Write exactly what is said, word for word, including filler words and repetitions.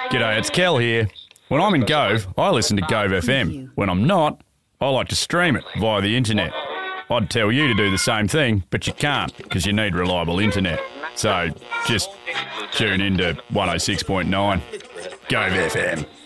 G'day, it's Kel here. When I'm in Gove, I listen to Gove F M. When I'm not, I like to stream it via the internet. I'd tell you to do the same thing, but you can't because you need reliable internet. So just tune in to one oh six point nine. Gove F M.